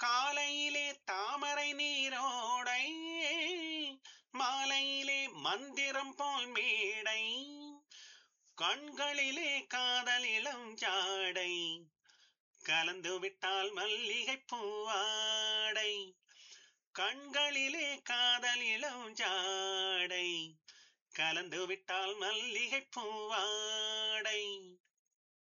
காலையிலே தாமரை நீரோடை, மாலையிலே மந்திரம் போல் மேடை, கண்களிலே காதல் இளம் ஜாடை, கலந்து விட்டால் மல்லிகை பூவாடை, கண்களிலே காதல் இளம் ஜாடை, கலந்து விட்டால் மல்லிகை பூவாடை.